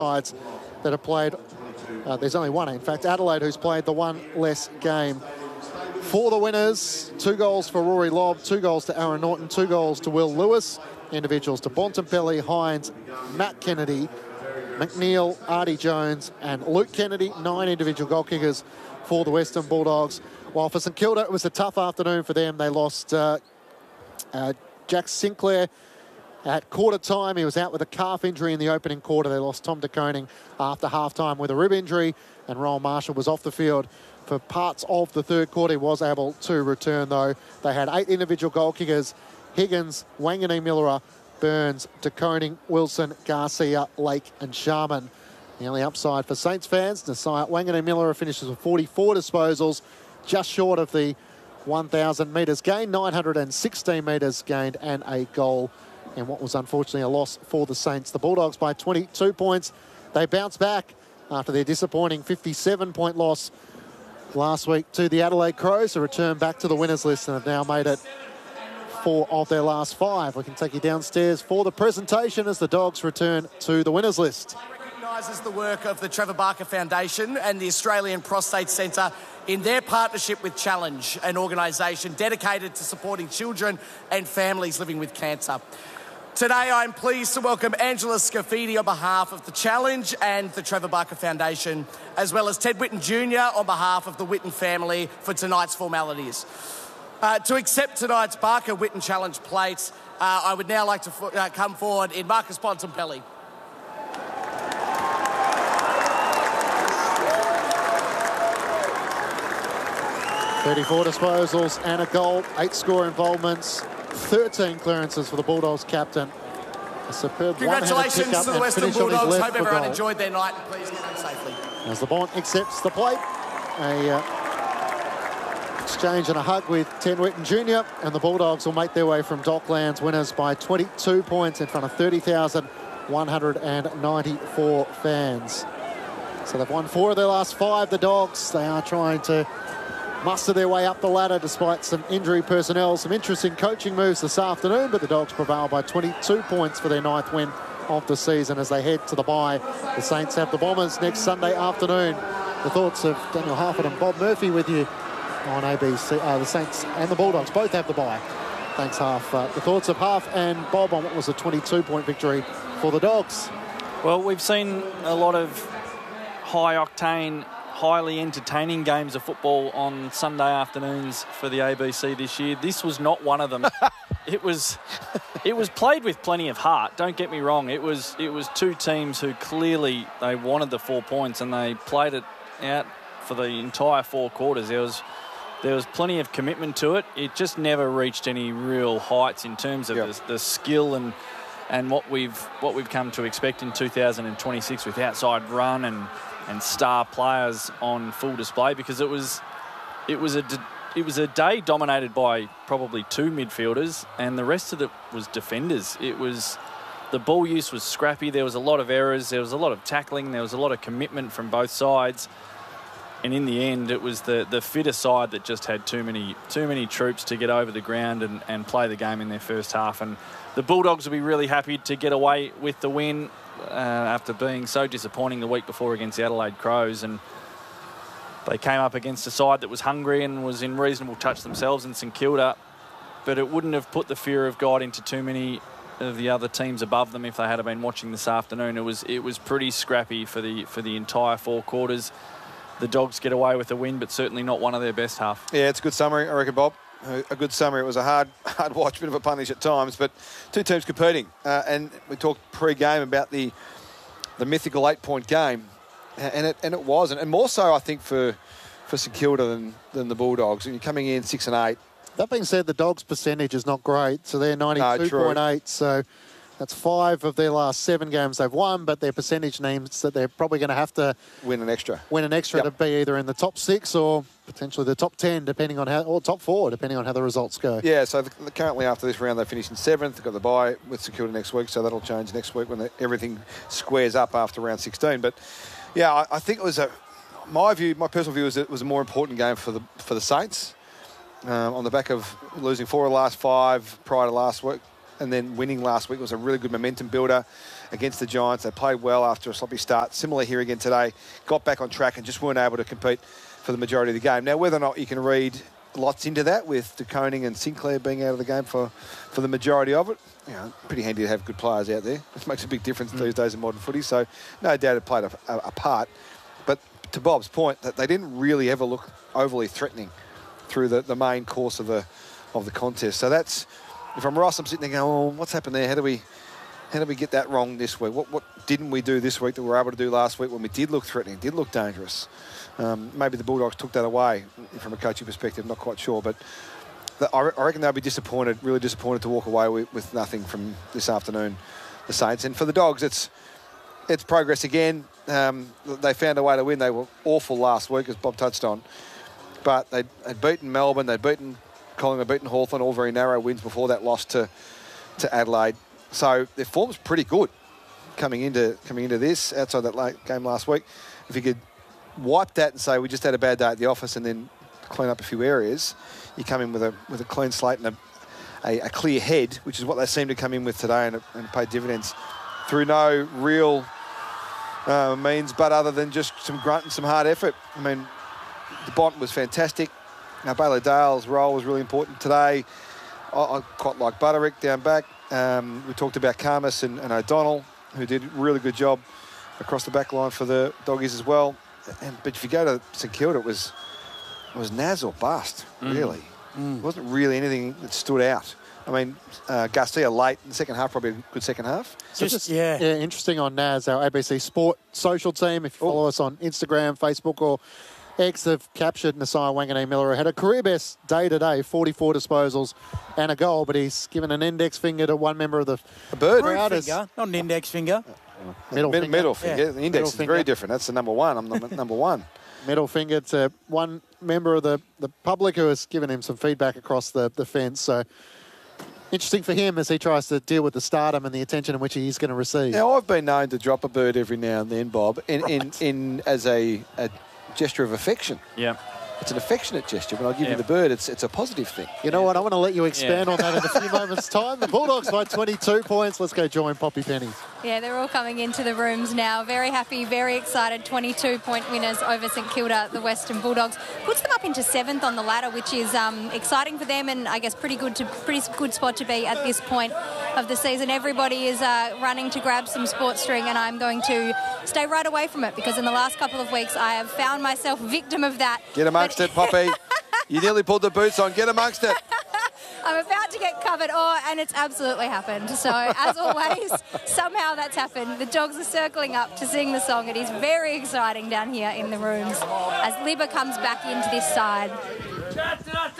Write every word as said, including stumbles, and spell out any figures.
sides that have played. Uh, there's only one, in fact, Adelaide, who's played the one less game. For the winners, two goals for Rory Lobb, two goals to Aaron Norton, two goals to Will Lewis. Individuals to Bontempelli, Hines, Matt Kennedy, McNeil, Artie Jones and Luke Kennedy. Nine individual goal kickers for the Western Bulldogs. While for St Kilda, it was a tough afternoon for them. They lost uh, uh, Jack Sinclair at quarter time. He was out with a calf injury in the opening quarter. They lost Tom de Koning after half-time with a rib injury, and Rowan Marshall was off the field for parts of the third quarter. He was able to return, though. They had eight individual goal kickers: Higgins, Wangani Millera, Burns, de Koning, Wilson, Garcia, Lake and Sharman. The only upside for Saints fans, Nasiah Wangani Millera finishes with forty-four disposals, just short of the one thousand metres gained, nine hundred sixteen metres gained and a goal in what was unfortunately a loss for the Saints. The Bulldogs by twenty-two points. They bounce back after their disappointing fifty-seven point loss last week to the Adelaide Crows, to return back to the winners list and have now made it four of their last five. We can take you downstairs for the presentation as the Dogs return to the winners list. Recognises the work of the Trevor Barker Foundation and the Australian Prostate Centre in their partnership with Challenge, an organisation dedicated to supporting children and families living with cancer. Today, I'm pleased to welcome Angela Scafidi on behalf of the Challenge and the Trevor Barker Foundation, as well as Ted Whitten Junior on behalf of the Whitten family for tonight's formalities. Uh, to accept tonight's Barker Whitten Challenge plate, uh, I would now like to uh, come forward in Marcus Bontempelli. thirty-four disposals and a goal, eight score involvements, thirteen clearances for the Bulldogs captain. A superb Congratulations one-handed to the Western Bulldogs. Hope everyone goal. enjoyed their night and please get home safely. As the Bont accepts the plate, a uh, exchange and a hug with Ted Whitten Junior and the Bulldogs will make their way from Docklands winners by twenty-two points in front of thirty thousand one hundred ninety-four fans. So they've won four of their last five, the Dogs. They are trying to muster their way up the ladder despite some injury personnel, some interesting coaching moves this afternoon, but the Dogs prevail by twenty-two points for their ninth win of the season as they head to the bye. The Saints have the Bombers next Sunday afternoon. The thoughts of Daniel Harford and Bob Murphy with you on A B C. Uh, the Saints and the Bulldogs both have the bye. Thanks, Harf. Uh, the thoughts of Harf and Bob on what was a twenty-two point victory for the Dogs. Well, we've seen a lot of high-octane, highly entertaining games of football on Sunday afternoons for the A B C this year. This was not one of them. It was it was played with plenty of heart, don't get me wrong. It was it was two teams who clearly they wanted the four points and they played it out for the entire four quarters. There was there was plenty of commitment to it. It just never reached any real heights in terms of yep. the, the skill and and what we've what we've come to expect in two thousand twenty-six with outside run and and star players on full display, because it was it was a it was a day dominated by probably two midfielders and the rest of it was defenders. It was the ball use was scrappy. There was a lot of errors. There was a lot of tackling. There was a lot of commitment from both sides. And in the end, it was the, the fitter side that just had too many too many troops to get over the ground and, and play the game in their first half. And the Bulldogs will be really happy to get away with the win uh, after being so disappointing the week before against the Adelaide Crows. And they came up against a side that was hungry and was in reasonable touch themselves in St Kilda. But it wouldn't have put the fear of God into too many of the other teams above them if they had been watching this afternoon. It was it was pretty scrappy for the for the entire four quarters. The Dogs get away with a win, but certainly not one of their best half. Yeah, it's a good summary, I reckon, Bob. A good summary. It was a hard, hard watch, bit of a punish at times, but two teams competing. Uh, and we talked pre-game about the the mythical eight-point game, and it and it was, and more so, I think, for for St Kilda than than the Bulldogs. And you're coming in six and eight. That being said, the Dogs' percentage is not great, so they're ninety-two point eight. No, so that's five of their last seven games they've won, but their percentage means that they're probably going to have to win an extra. Win an extra yep. to be either in the top six or potentially the top ten, depending on how, or top four, depending on how the results go. Yeah, so the, currently after this round, they finished in seventh. They've got the bye with St Kilda next week, so that'll change next week when the, everything squares up after round sixteen. But yeah, I, I think it was a, my view, my personal view is that it was a more important game for the for the Saints um, on the back of losing four of the last five prior to last week. And then winning last week was a really good momentum builder. against the Giants. They played well after a sloppy start. Similar here again today. Got back on track and just weren't able to compete for the majority of the game. Now, whether or not you can read lots into that with De Koning and Sinclair being out of the game for, for the majority of it, you know, pretty handy to have good players out there. It makes a big difference mm. these days in modern footy. So no doubt it played a, a, a part. But to Bob's point, that they didn't really ever look overly threatening through the, the main course of the of the contest. So that's, if I'm Ross, I'm sitting there going, oh, what's happened there? How do we how do we get that wrong this week? What what didn't we do this week that we were able to do last week when we did look threatening, did look dangerous? Um, maybe the Bulldogs took that away from a coaching perspective, not quite sure. But the, I, re- I reckon they'll be disappointed, really disappointed to walk away with, with nothing from this afternoon, the Saints. And for the Dogs, it's it's progress again. Um, they found a way to win. They were awful last week, as Bob touched on. But they'd, they'd beaten Melbourne, they'd beaten Collingwood, they'd beaten Hawthorn, all very narrow wins before that loss to, to Adelaide. So their form's pretty good coming into coming into this, outside that late game last week. If you could wipe that and say we just had a bad day at the office and then clean up a few areas, you come in with a with a clean slate and a, a, a clear head, which is what they seem to come in with today, and, and pay dividends through no real uh, means, but other than just some grunt and some hard effort. I mean, the Bont was fantastic. Now, Bailey Dale's role was really important today. I, I quite like Butterick down back. Um, we talked about Karmas and, and O'Donnell, who did a really good job across the back line for the Doggies as well. And, but if you go to St Kilda, it was, it was Naz or bust, mm. really. Mm. It wasn't really anything that stood out. I mean, uh, Garcia late in the second half, probably a good second half. So just, just yeah. yeah, interesting on Naz, our A B C Sport social team. If you follow oh. us on Instagram, Facebook or X, have captured Nasiah Wanganeen-Miller, who had a career best day today, forty-four disposals and a goal, but he's given an index finger to one member of the a bird. crowd. Finger, not an index finger. Middle Mid- finger. Middle finger. Yeah. The index is very different. That's the number one. I'm the number one. Middle finger to one member of the, the public who has given him some feedback across the, the fence. So interesting for him as he tries to deal with the stardom and the attention in which he is going to receive. Now, I've been known to drop a bird every now and then, Bob, in, right. in, in as a, a gesture of affection. Yeah. It's an affectionate gesture. When I give yeah. you the bird, it's it's a positive thing. You know yeah. what? I want to let you expand yeah. on that in a few moments' time. The Bulldogs by twenty-two points. Let's go join Poppy Penny. Yeah, they're all coming into the rooms now. Very happy, very excited. twenty-two point winners over St Kilda, the Western Bulldogs. Puts them up into seventh on the ladder, which is um, exciting for them, and I guess pretty good to pretty good spot to be at this point of the season. Everybody is uh, running to grab some sports string, and I'm going to stay right away from it because in the last couple of weeks I have found myself victim of that. Get amongst but it, Poppy. You nearly pulled the boots on. Get amongst it. I'm about to get covered, oh, and it's absolutely happened. So, as always, somehow that's happened. The dogs are circling up to sing the song. It is very exciting down here in the rooms as Libba comes back into this side.